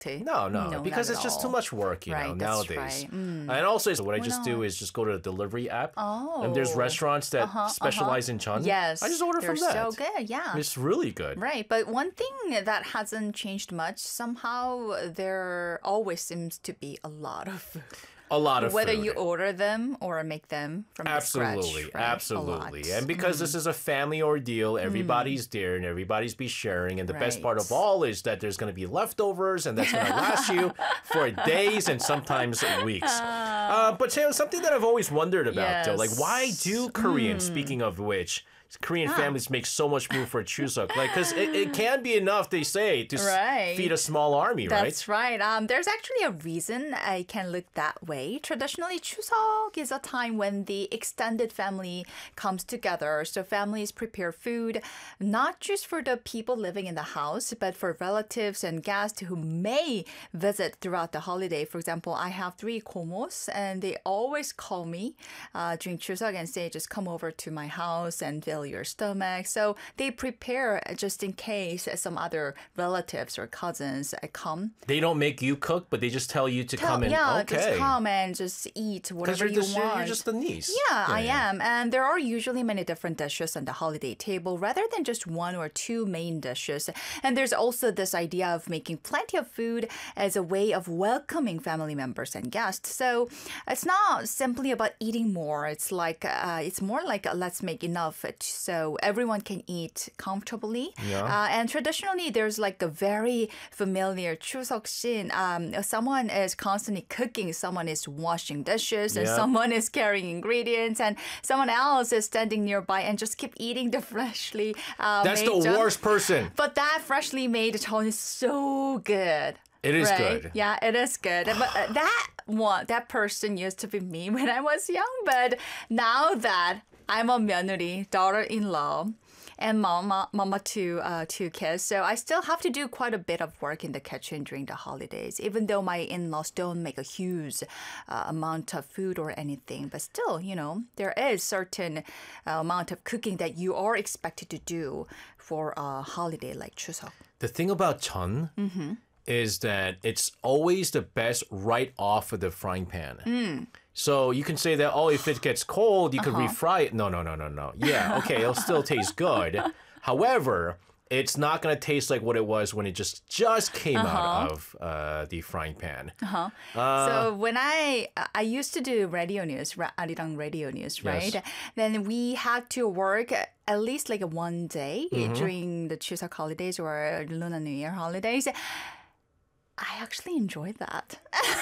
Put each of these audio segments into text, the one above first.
No, because it's just too much work, nowadays. Right. And also, what I just do is just go to the delivery app. And there's restaurants that specialize in chun. Yes. I just order from that. They're so good, yeah. It's really good. Right, but one thing that hasn't changed much, somehow there always seems to be a lot of food. A lot of Whether food. you order them or make them from the scratch. Right? Absolutely. And because this is a family ordeal, everybody's there and everybody's be sharing. And the best part of all is that there's going to be leftovers and that's going to last you for days and sometimes weeks. But something that I've always wondered about, though, like why do Koreans, speaking of which, Korean families make so much room for Chuseok? Like, because it can be enough, they say, to feed a small army, right? That's right. There's actually a reason I can look that way. Traditionally, Chuseok is a time when the extended family comes together. So families prepare food, not just for the people living in the house, but for relatives and guests who may visit throughout the holiday. For example, I have 3 komos, and they always call me during Chuseok and say, just come over to my house and fill your stomach. So they prepare just in case some other relatives or cousins come. They don't make you cook, but they just tell you to come and just come and just eat whatever you want. You're just the niece. Yeah, I am. And there are usually many different dishes on the holiday table rather than just 1 or 2 main dishes. And there's also this idea of making plenty of food as a way of welcoming family members and guests. So it's not simply about eating more. It's like it's more like let's make enough so everyone can eat comfortably. Yeah. And traditionally, there's like a very familiar Chuseok scene. Someone is constantly cooking, someone is washing dishes, and someone is carrying ingredients, and someone else is standing nearby and just keep eating the freshly That's made the jeon. worst person. But that freshly made jeon is so good. It is right? good. Yeah, it is good. But that person used to be me when I was young. But now that I'm a 며느리, daughter-in-law, and mama to 2 kids. So I still have to do quite a bit of work in the kitchen during the holidays, even though my in-laws don't make a huge amount of food or anything. But still, there is certain amount of cooking that you are expected to do for a holiday like Chuseok. The thing about chun is that it's always the best right off of the frying pan. So you can say that, if it gets cold, you could refry it. No. Yeah, okay, it'll still taste good. However, it's not going to taste like what it was when it just came out of the frying pan. So when I used to do radio news, Arirang radio news, right? Yes. Then we had to work at least like 1 day during the Chuseok holidays or Lunar New Year holidays. I actually enjoyed that.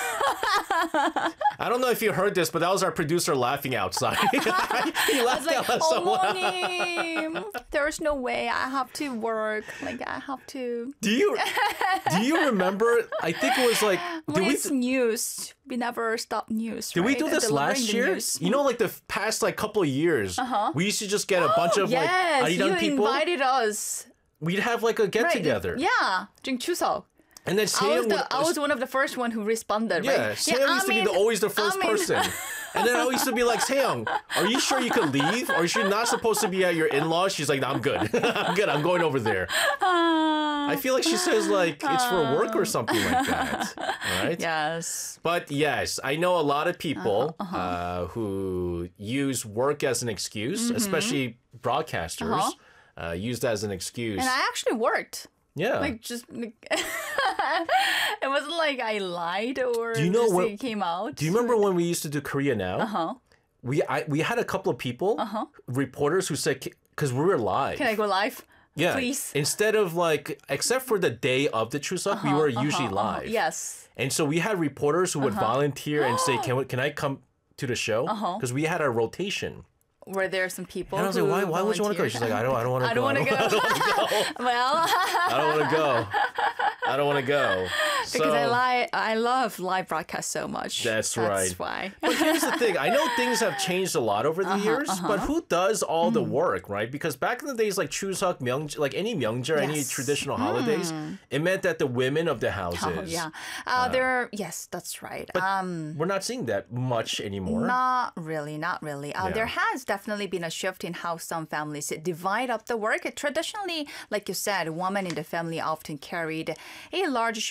I don't know if you heard this, but that was our producer laughing outside. He laughed out loud. There's no way I have to work. Like I have to. Do you remember? I think it was like. It's news. We never stop news. Did we do this last year? Like the past couple of years, we used to just get a bunch of Arirang people. You invited us. We'd have like a get together. Yeah, during Chuseok. And then I was one of the first one who responded. Yeah, right? Seyoung used to be always the first person. And then I used to be like, Seyoung, are you sure you could leave? Or you're not supposed to be at your in-laws? She's like, no, I'm good. I'm good. I'm going over there. I feel like she says it's for work or something like that. Right? Yes. But yes, I know a lot of people who use work as an excuse, especially broadcasters use that as an excuse. And I actually worked. Yeah. It wasn't like I lied or it came out. Do you remember when we used to do Korea Now? We had a couple of people, reporters who said, because we were live. Can I go live? Yeah. Please. Instead of except for the day of the Chuseok, we were usually live. Yes. And so we had reporters who would volunteer and say, can I come to the show? Because we had our rotation. Were there some people? And I was like, why would you want to go? She's like, I don't want to go. I don't want to go. Well, I don't want to go. I don't want to go. Because I love live broadcast so much. That's right. That's why. But here's the thing. I know things have changed a lot over the years, but who does all the work, right? Because back in the days, like Chuseok, Myeongjeol, like any Myeongjeol, any traditional holidays, it meant that the women of the houses. Yes, that's right. But we're not seeing that much anymore. Not really. There has definitely been a shift in how some families divide up the work. Traditionally, like you said, women in the family often carried a large share of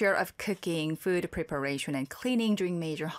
cooking, food preparation, and cleaning during major